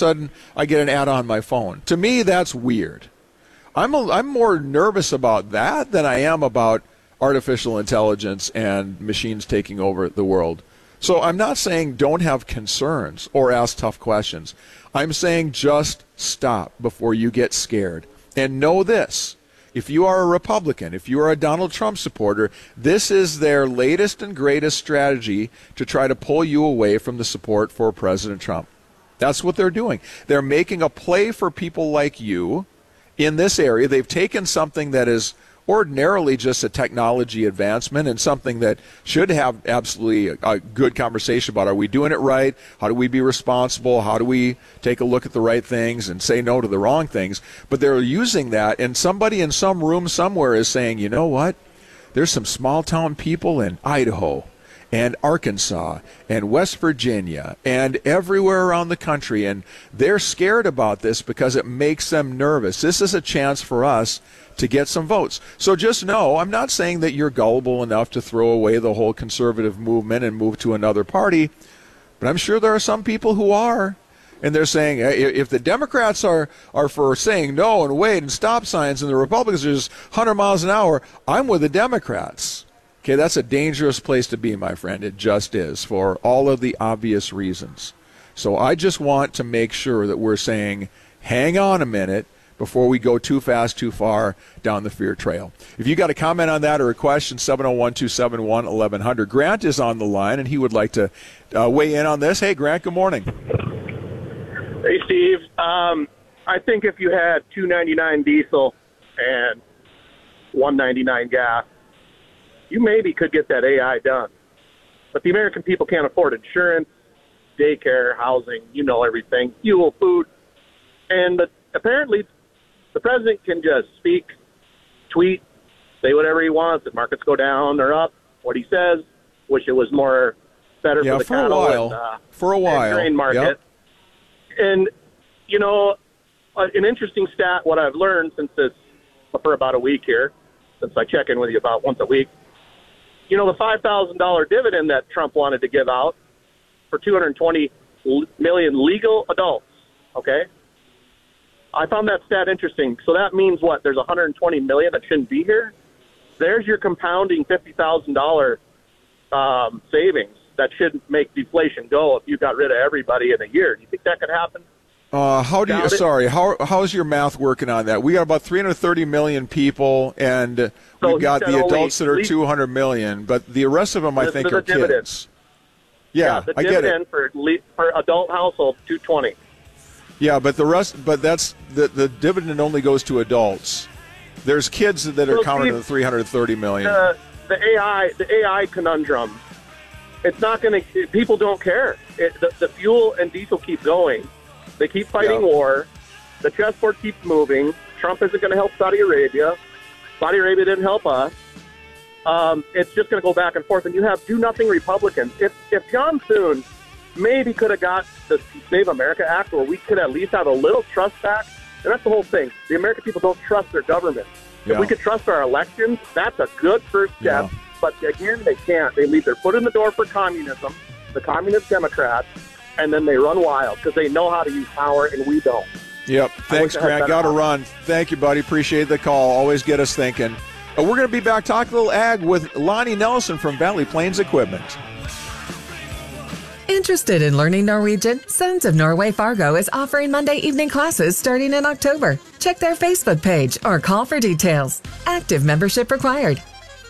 sudden I get an ad on my phone. To me, that's weird. I'm more nervous about that than I am about artificial intelligence and machines taking over the world. So I'm not saying don't have concerns or ask tough questions. I'm saying just stop before you get scared. And know this, if you are a Republican, if you are a Donald Trump supporter, this is their latest and greatest strategy to try to pull you away from the support for President Trump. That's what they're doing. They're making a play for people like you in this area. They've taken something that is ordinarily just a technology advancement and something that should have absolutely a good conversation about, are we doing it right? How do we be responsible? How do we take a look at the right things and say no to the wrong things? But they're using that, and somebody in some room somewhere is saying, you know what? There's some small town people in Idaho and Arkansas and West Virginia and everywhere around the country, and they're scared about this because it makes them nervous. This is a chance for us to get some votes. So just know, I'm not saying that you're gullible enough to throw away the whole conservative movement and move to another party, but I'm sure there are some people who are. And they're saying, if the Democrats are for saying no and wait and stop signs, and the Republicans are just 100 miles an hour, I'm with the Democrats. Okay, that's a dangerous place to be, my friend. It just is, for all of the obvious reasons. So I just want to make sure that we're saying, hang on a minute before we go too fast, too far down the fear trail. If you got a comment on that or a question, 701-271-1100. Grant is on the line, and he would like to weigh in on this. Hey, Grant, good morning. Hey, Steve. I think if you had $2.99 diesel and $1.99 gas, you maybe could get that AI done. But the American people can't afford insurance, daycare, housing, everything, fuel, food. And apparently the president can just speak, tweet, say whatever he wants. If markets go down or up, what he says, wish it was better for the cattle for a while. And grain market. Yep. And, an interesting stat, what I've learned for about a week here, since I check in with you about once a week, the $5,000 dividend that Trump wanted to give out for 220 million legal adults, okay? I found that stat interesting. So that means what? There's 120 million that shouldn't be here? There's your compounding $50,000 savings that should make deflation go if you got rid of everybody in a year. Do you think that could happen? How's your math working on that? We got about 330 million people, and we've got the adults that are 200 million, but the rest of them, I think, are kids. Yeah, the I get dividend it. For adult household, 220. Yeah, but that's the dividend only goes to adults. There's kids that are counted in the 330 million. The AI conundrum. It's not going to. People don't care. The fuel and diesel keep going. They keep fighting war. The chessboard keeps moving. Trump isn't going to help Saudi Arabia. Saudi Arabia didn't help us. It's just going to go back and forth. And you have do-nothing Republicans. If John Thune maybe could have got the Save America Act, where we could at least have a little trust back, and that's the whole thing. The American people don't trust their government. If we could trust our elections, that's a good first step. Yeah. But again, they can't. They leave their foot in the door for communism, the communist Democrats, and then they run wild because they know how to use power and we don't. Yep. Thanks, Grant. Got to run. Thank you, buddy. Appreciate the call. Always get us thinking. We're going to be back talking a little ag with Lonnie Nelson from Valley Plains Equipment. Interested in learning Norwegian? Sons of Norway Fargo is offering Monday evening classes starting in October. Check their Facebook page or call for details. Active membership required.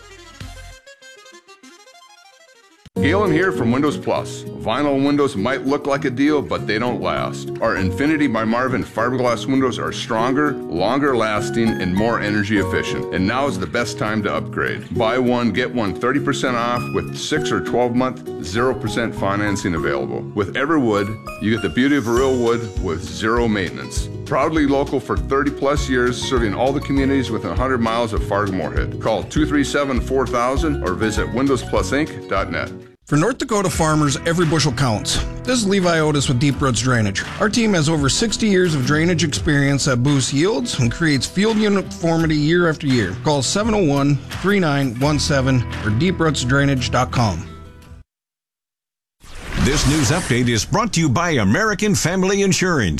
Galen here from Windows Plus. Vinyl windows might look like a deal, but they don't last. Our Infinity by Marvin fiberglass windows are stronger, longer lasting, and more energy efficient. And now is the best time to upgrade. Buy one, get one 30% off with 6 or 12-month, 0% financing available. With Everwood, you get the beauty of real wood with zero maintenance. Proudly local for 30-plus years, serving all the communities within 100 miles of Fargo-Moorhead. Call 237-4000 or visit windowsplusinc.net. For North Dakota farmers, every bushel counts. This is Levi Otis with Deep Roots Drainage. Our team has over 60 years of drainage experience that boosts yields and creates field uniformity year after year. Call 701-3917 or deeprootsdrainage.com. This news update is brought to you by American Family Insurance.